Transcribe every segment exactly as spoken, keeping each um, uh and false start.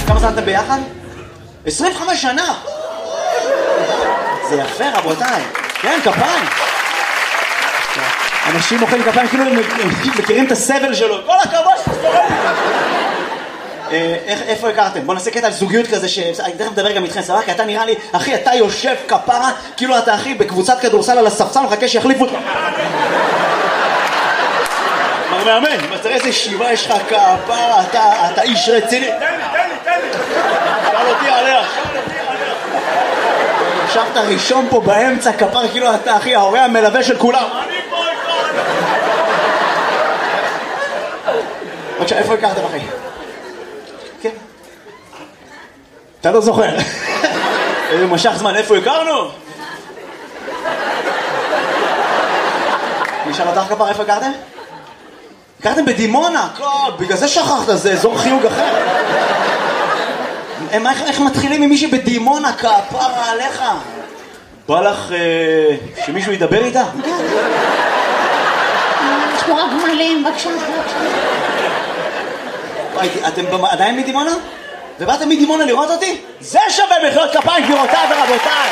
כמה זמן אתם ביחד? עשרים וחמש שנה! זה יפה רבותיי. כן, כפיים. אנשים מוחאים כפיים כאילו הם מכירים את הסבל שלו. כל הכבוד שתספורם. איפה הכרתם? בוא נעשה קטע על זוגיות כזה שאני תכף מדבר גם איתכם, סבבה? כי אתה נראה לי, אחי, אתה יושב כפרה, כאילו אתה אחי בקבוצת כדורסל על הספסל, מחכה שיחליפו אותך. מר מאמן, תראה איזה שיבה יש לך כפרה, אתה איש רציני. תן לי, תן לי, תן לי. שאל אותי עליה. ישבת ראשון פה באמצע, כפר כאילו אתה אחי, ההורה המלווה של כולם. אני פה אחד. בבקשה, איפה הכרתם אחי? כן. אתה לא זוכר. איזה משך זמן, איפה הכרנו? נשאל אותך כפר, איפה הכרתם? הכרתם בדימונה, בגלל זה שכחת, זה אזור חיוג אחר. איך, איך מתחילים עם מישהי בדימונה כפרה עליך? בא לך אה, שמישהו ידבר איתה? יש פה רק מלאים, בבקשה. אתם עדיין מדימונה? ובאתם מדימונה לראות אותי? זה שווה מחיאות כפיים גבירותיי ורבותיי.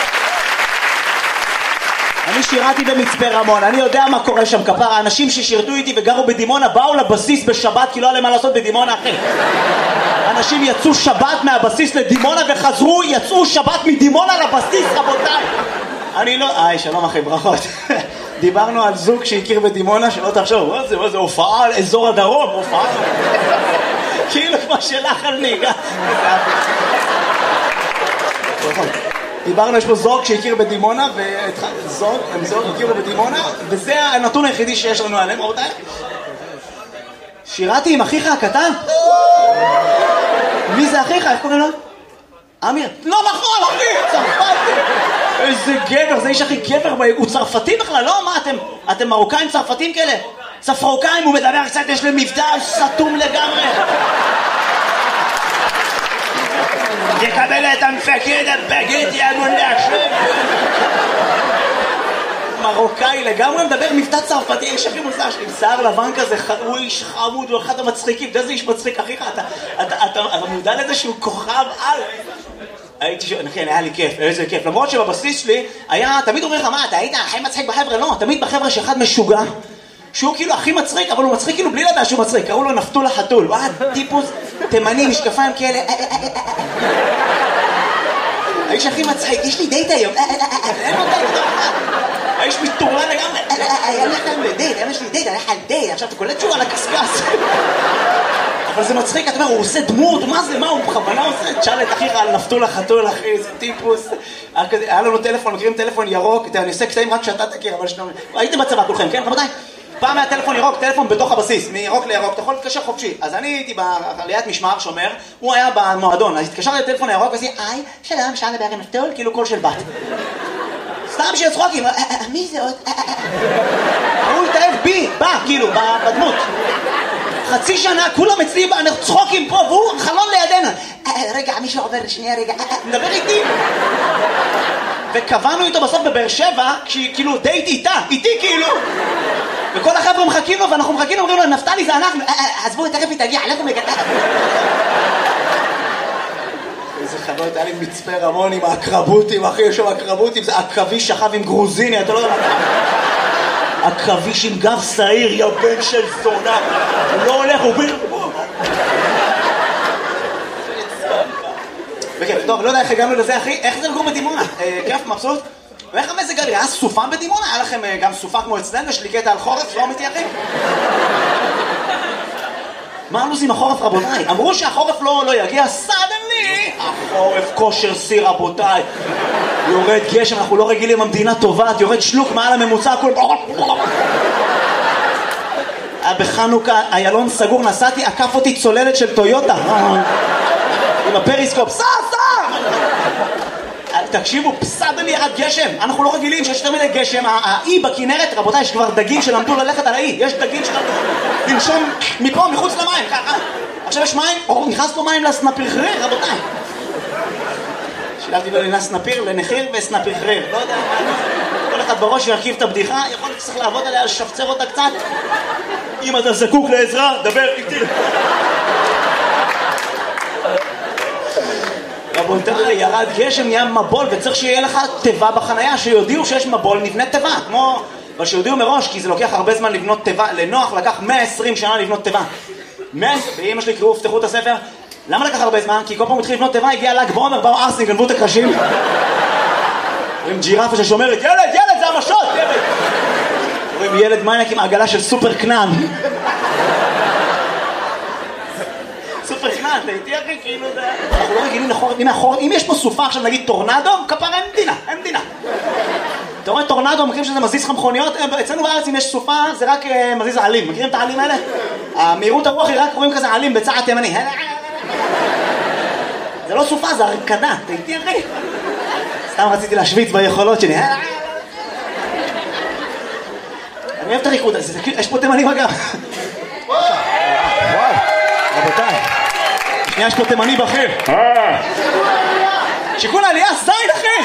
אני שירתי במצפה רמון, אני יודע מה קורה שם כפרה. האנשים ששירתו איתי וגרו בדימונה באו לבסיס בשבת כי לא היה להם מה לעשות בדימונה אחי. אנשים יצאו שבת מהבסיס לדימונה וחזרו, יצאו שבת מדימונה לבסיס רבותיי. אני לא... היי שלום אחי, ברכות. דיברנו על זוג שהכיר בדימונה, שלא תחשוב, מה זה, מה זה, הופעה על אזור הדרום, הופעה כאילו כמו שלך על ניגה. דיברנו, יש פה זוג שהכיר בדימונה, וזוג, הם זוג הכירו בדימונה, וזה הנתון היחידי שיש לנו עליהם, רבותיי. שירתי עם אחיך הקטן? מי זה אחיך? איך קוראים לו? אמיר. לא נכון, אחי, צרפתי. איזה גבר, זה איש הכי גבר, הוא צרפתי בכלל, לא? מה, אתם, אתם מרוקאים צרפתים כאלה? צפרוקאים, הוא מדבר קצת, יש להם מבטא סתום לגמרי. יקבל את המפקד, הבגד, יאמון להשם. מרוקאי לגמרי, מדבר מבטא צרפתי, איש הכי מוזר שלי, עם שיער לבן כזה, הוא איש חמוד, הוא אחד המצחיקים, אתה איזה איש מצחיק, אחיך, אתה מודע לזה שהוא כוכב על... הייתי ש... כן, היה לי כיף, איזה כיף, למרות שבבסיס שלי היה, תמיד אומר לך, מה, אתה היית הכי מצחיק בחבר'ה? לא, תמיד בחבר'ה שאחד משוגע, שהוא כאילו הכי מצחיק, אבל הוא מצחיק כאילו בלי לדעת שהוא מצחיק, קראו לו נפתול החתול, וואי, טיפוס תימני, משקפיים כאלה, האיש הכי מצחיק, יש לי דייט היום, אין לו דייט, האיש מטורלל לגמרי, היה לך דייט, יש לי דייט, היה לך דייט, עכשיו אתה קולט שהוא על הקסקס. אבל זה מצחיק, אתה אומר, הוא עושה דמות, מה זה, מה, הוא בכוונה עושה? תשאל את אחיך על נפתול החתול, אחי, איזה טיפוס. היה לנו טלפון, מכירים טלפון ירוק, אני עושה קטעים רק שאתה תכיר, אבל שאתה... הייתם בצבא כולכם, כן, רבותיי? פעם היה טלפון ירוק, טלפון בתוך הבסיס, מירוק לירוק, אתה יכול להתקשר חופשי. אז אני הייתי בעליית משמר שומר, הוא היה במועדון, אז התקשרתי לטלפון הירוק ועשיתי, היי, שלום, שאלה לדבר עם נפתול, כאילו קול של בת. סתם שיצחוקים, מי זה עוד? הוא התאהב בי, בא, כאילו, בדמות. חצי שנה, כולם אצלי, אנחנו צחוקים פה, והוא חלון לידינו. רגע, מישהו עובר לשנייה, רגע, מדבר איתי. וקבענו איתו בסוף בבאר שבע, כאילו דייט איתה, איתי כאילו. וכל החבר'ה מחכים לו, ואנחנו מחכים לו, אומרים לו, נפתלי זה אנחנו, עזבו, תכף היא תגיע, עליכם מגדה. איזה חנות, היה לי מצפה רמון עם הקרבותים, אחי, יש שם הקרבותים, זה עכביש שכב עם גרוזיני, אתה לא יודע. עכביש עם גב שעיר, יא בן של זונה. הוא לא הולך, הוא בין... וכיף, טוב, לא יודע איך הגענו לזה, אחי. איך זה לגור בדימונה? כיף, מבסוט? ואיך המזג גרי? היה סופה בדימונה? היה לכם גם סופה כמו אצלנו? יש לי קטע על חורף, לא אמיתי, אחי? מה הלו"ז עם החורף, רבותיי? אמרו שהחורף לא, לא יגיע, סדנלי! החורף כושר סיר, רבותיי. יורד גשם, אנחנו לא רגילים, המדינה טובעת, יורד שלוק מעל הממוצע, הכל... בחנוכה, איילון סגור, נסעתי, עקף אותי צוללת של טויוטה. עם הפריסקופ, סע, סע! תקשיבו, פסדלי ירד גשם, אנחנו לא רגילים שיש יותר מדי גשם, האי בכנרת, רבותיי, יש כבר דגים שלמדו ללכת על האי, יש דגים שלמדו לנשום מפה, מחוץ למים, ככה. עכשיו יש מים, או נכנס פה מים לסנפיחריר, רבותיי. שילבתי לו לסנפיר, לנחיר וסנפיחריר, לא יודע, כל אחד בראש ירכיב את הבדיחה, יכול להיות שצריך לעבוד עליה, לשפצר אותה קצת. אם אתה זקוק לעזרה, דבר איתי. רבותיי, ירד גשם, נהיה מבול, וצריך שיהיה לך טבע בחנייה, שיודיעו שיש מבול, נבנה טבע, כמו... אבל שיודיעו מראש, כי זה לוקח הרבה זמן לבנות טבע, לנוח לקח מאה ועשרים שנה לבנות טבע. ואמא שלי קראו, פתחו את הספר, למה לקח הרבה זמן? כי כל פעם התחיל לבנות טבע, הגיע ל"ג בעומר, באו ארסים, גנבו את הקרשים. רואים ג'ירפה ששומרת, ילד, ילד, זה המשות, ילד! רואים ילד מייק עם עגלה של סופר קנן. סופר קנן, אתה איתי אחי, כאילו זה... אנחנו לא רגילים לחור, אם יש פה סופה עכשיו, נגיד טורנדו, כפרה, אין מדינה, אין מדינה. אתה רואה טורנדו, מכירים שזה מזיז לך מכוניות? אצלנו בארץ אם יש סופה, זה רק מזיז העלים. מכירים את העלים האלה? המהירות הרוח היא רק רואים כזה עלים בצעד תימני. זה לא סופה, זה הרקדה. אתה איתי אחי? סתם רציתי להשוויץ ביכולות שלי. אני אוהב את הריקוד הזה, יש פה תימנים אגב. וואו, רבותיי. שנייה, יש פה תימני בכיר. שיקול עלייה, זין אחי!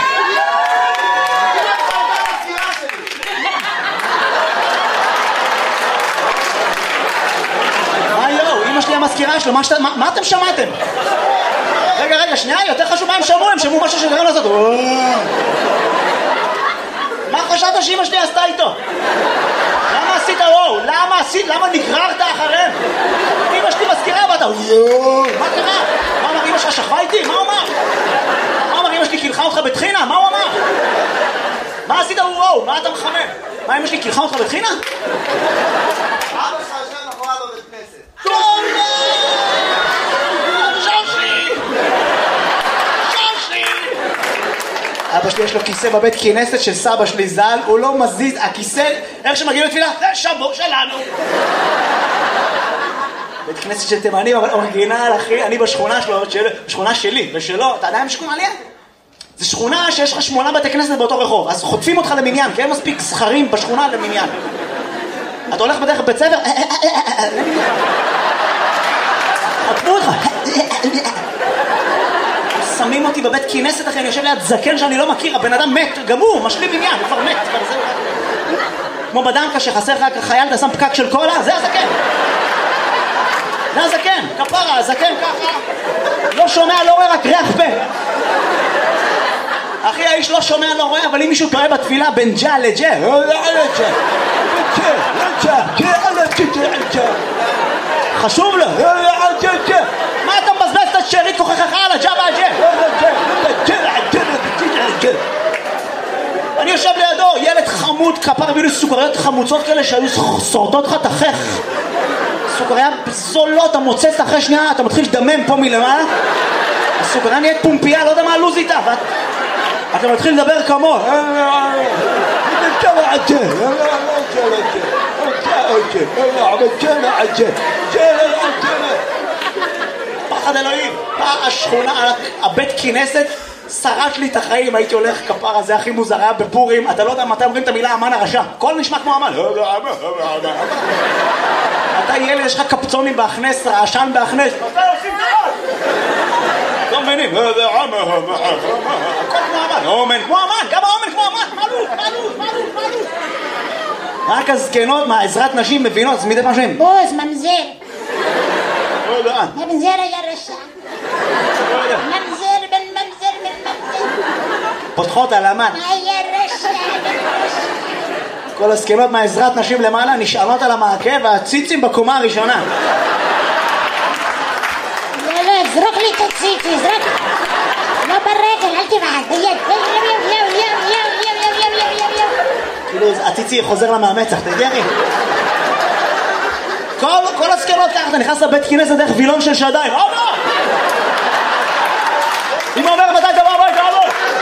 מה יואו, אמא שלי המזכירה שלו, מה אתם שמעתם? רגע, רגע, שנייה, יותר חשוב מה הם שמעו, הם שמעו משהו שגרם לעשות. מה חשבת שאמא שלי עשתה איתו? למה עשית וואו? למה עשית? למה נגררת אחריהם? אמא שלי מזכירה ואתה מה קרה? מה אמר אמא שלך שכבה איתי? מה הוא אמר? מה אמר אמא שלי קילחה אותך בתחינה? מה הוא אמר? מה עשית וואו? מה אתה מחמם? מה אמא שלי קילחה אותך בתחינה? אבא שלך יושב מאחורי בבית כנסת. תודה! שושי! שושי! אבא שלי יש לו כיסא בבית כנסת של סבא שלי ז"ל, הוא לא מזיז, הכיסא, איך שמגיעים לתפילה? זה שבור שלנו! בית כנסת של תימנים, אבל אורגינל, אחי, אני בשכונה שלו, בשכונה שלי ושלו, אתה יודע מה שכונה עליה? זה שכונה שיש לך שמונה בתי כנסת באותו רחוב, אז חוטפים אותך למניין, כי אין מספיק זכרים בשכונה למניין. אתה הולך בדרך בית ספר, חוטפו אותך. שמים אותי בבית כנסת, אחי, אני יושב ליד זקן שאני לא מכיר, הבן אדם מת, גם הוא, משלים עניין, הוא כבר מת. כמו בדנקה שחסר לך חייל, אתה שם פקק של קולה, זה הזקן. זה הזקן, כפרה, הזקן ככה. לא שומע, לא רואה, רק ריח פה. אחי, האיש לא שומע, לא רואה, אבל אם מישהו טועה בתפילה בין ג'ה לג'ה, חשוב לו. מה אתה מבזבז את השארית כוחך על הג'ה והג'ה? אני יושב לידו, ילד חמוד, כפר בילו סוכריות חמוצות כאלה שהיו שורטות לך את החך. סוכריה זולות, אתה מוצץ אחרי שנייה, אתה מתחיל לדמם פה מלמעלה. הסוכריה נהיית פומפייה, לא יודע מה הלוז איתה. אתה מתחיל לדבר כמו פחד אלוהים. השכונה, הבית כנסת שרט לי את החיים, הייתי הולך כפרה, זה הכי מוזר, היה בפורים, אתה לא יודע מתי אומרים את המילה אמן הרשע, הכל נשמע כמו אמן. אתה ילד, יש לך קפצונים בהכנס, רעשן בהכנס, מתי עושים דבר? לא מבינים, הכל כמו אמן, אומן כמו אמן, גם האומן כמו אמן, מעלות, מעלות, מעלות, מעלות. רק הזקנות מהעזרת נשים מבינות, זה מדי פעמים. בוז, ממזר. לא יודע. ממזר היה רשע. ממזר בן ממזר בן ממזר. פותחות על אמן. היה רשע בן רשע. כל הזקנות מהעזרת נשים למעלה נשענות על המעקה והציצים בקומה הראשונה. לא, לא, זרוק לי את הציצי, זרוק. לא ברגל, אל תבעד, ביד. יו, יו, יו, יו, יו, יו, יו, יו, יו, יו, יו. כאילו, הציצי חוזר לה מהמצח, אתה יודע? כל, כל הזקנות ככה, אתה נכנס לבית כנסת דרך וילון של שדיים. אבא! אמא אומר, מתי דבר הביתה, אבא?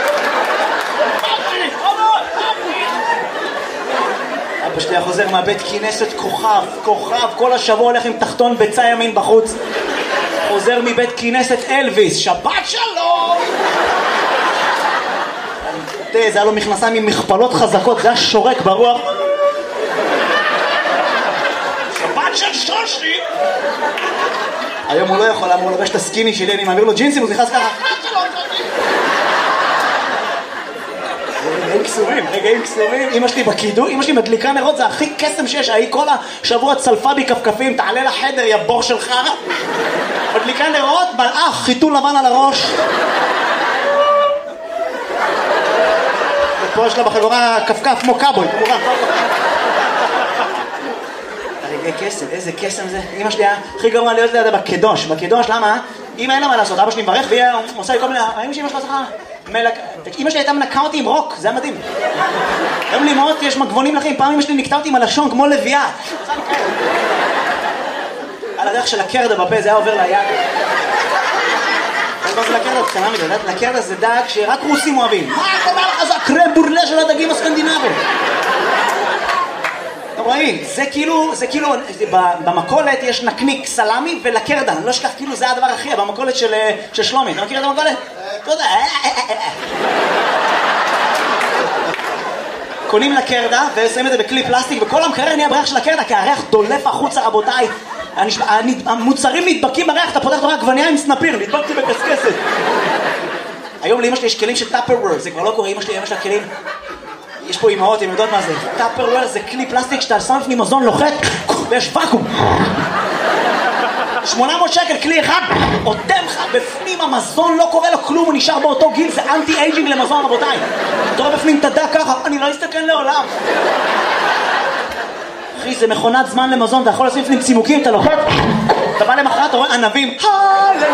אבא שלי חוזר מהבית כנסת כוכב, כוכב, כל השבוע הולך עם תחתון ביצה ימין בחוץ. חוזר מבית כנסת אלוויס, שבת שלום! תראה, זה היה לו מכנסיים עם מכפלות חזקות, זה היה שורק ברוח. שבת של שושי! היום הוא לא יכול, הוא לובש את הסקיני שלי, אני מעביר לו ג'ינסים, הוא נכנס ככה. רגעים קסומים, רגעים קסומים. אמא שלי בקידום, אמא שלי מדליקה נרות, זה הכי קסם שיש. ההיא כל השבוע צלפה בי כפכפים, תעלה לחדר, יא בור שלך. מדליקה נרות, מלאך, חיתול לבן על הראש. פה יש לה בחגורה כפכף כמו קאבוי, כמובן. הרגעי קסם, איזה קסם זה. אמא שלי היה הכי גרוע להיות לידה בקדוש. בקדוש, למה? אמא אין לה מה לעשות, אבא שלי מברך והיא עושה לי כל מיני... אמא שלי אמא שלה צריכה... אמא שלי הייתה מנקה אותי עם רוק, זה היה מדהים. היום לי מאוד יש מגבונים לכם, פעם אמא שלי נקטה אותי עם הלשון כמו לביאה. על הדרך של הקרדה בפה, זה היה עובר ליד. מה זה לקרדה? קטנה מדי, לקרדה זה דג שרק רוסים אוהבים. מה אתה אומר לך? זה הקרם בורלה של הדגים הסקנדינביים. אתה רואים, זה כאילו, זה כאילו, במקולת יש נקניק סלמי ולקרדה, אני לא אשכח, כאילו זה הדבר הכי, במקולת של שלומי, אתה מכיר את המקולת? אתה יודע, קונים לקרדה ושמים את זה בכלי פלסטיק וכל המקרר נהיה בריח של הקרדה כי הריח דולף החוצה רבותיי, המוצרים נדבקים בריח, אתה פותח רק גווניה עם סנפיר, נדבקתי בקסקסת. היום לאמא שלי יש כלים של טאפרוור, זה כבר לא קורה, אמא שלי, אמא שלה כלים, יש פה אמהות, הן יודעות מה זה. טאפרוור זה כלי פלסטיק שאתה שם לפני מזון לוחת ויש ואקום. שמונה מאות שקל, כלי אחד, עודם לך בפנים המזון, לא קורה לו כלום, הוא נשאר באותו גיל, זה אנטי אייג'ינג למזון רבותיי. אתה רואה בפנים תדע ככה, אני לא אסתכן לעולם. אחי, זה מכונת זמן למזון, אתה יכול לשים לפנים צימוקים, אתה לוחת, אתה בא למחרת, אתה רואה ענבים,